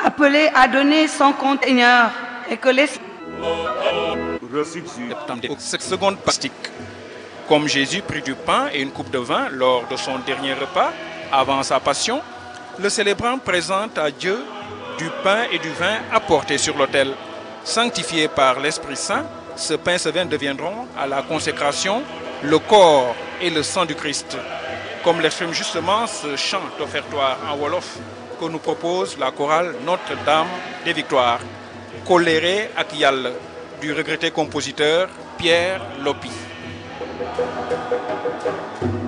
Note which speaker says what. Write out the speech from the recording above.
Speaker 1: appelé à donner son conteneur et que les
Speaker 2: Cette seconde pastique. Comme Jésus prit du pain et une coupe de vin lors de son dernier repas, avant sa passion, le célébrant présente à Dieu du pain et du vin apportés sur l'autel. Sanctifiés par l'Esprit Saint, ce pain et ce vin deviendront à la consécration le corps et le sang du Christ. Comme l'exprime justement ce chant offertoire en Wolof que nous propose la chorale Notre-Dame des Victoires, Coléré ak Yàlla, du regretté compositeur Pierre Lopy.